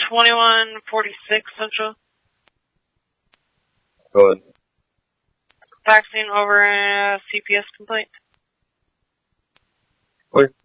2146 Central. Go ahead. Faxing over a CPS complaint. Okay.